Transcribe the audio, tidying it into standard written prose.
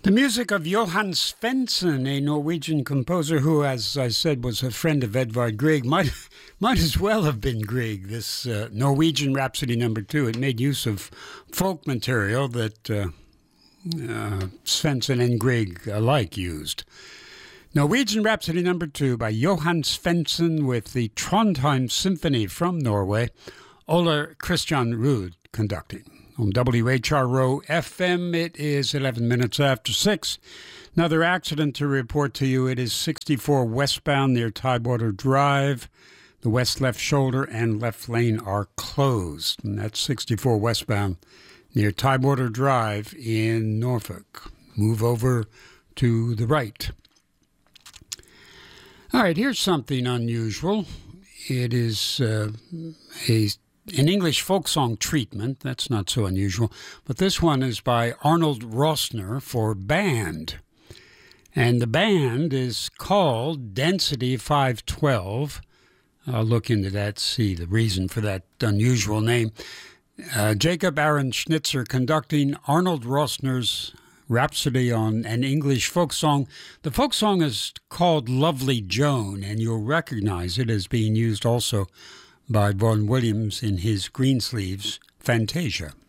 The music of Johan Svensson, a Norwegian composer who, as I said, was a friend of Edvard Grieg, might as well have been Grieg. This Norwegian Rhapsody No. 2, it made use of folk material that Svensson and Grieg alike used. Norwegian Rhapsody No. 2 by Johan Svensson with the Trondheim Symphony from Norway, Ole Christian Ruud conducting. On WHRO FM, it is 11 minutes after 6. Another accident to report to you. It is 64 westbound near Tidewater Drive. The west left shoulder and left lane are closed. And that's 64 westbound near Tidewater Drive in Norfolk. Move over to the right. All right, here's something unusual. It is an English folk song treatment. That's not so unusual. But this one is by Arnold Rosner for band. And the band is called Density 512. I'll look into that, see the reason for that unusual name. Jacob Aaron Schnitzer conducting Arnold Rosner's Rhapsody on an English folk song. The folk song is called Lovely Joan, and you'll recognize it as being used also by Vaughan Williams in his Greensleeves Fantasia.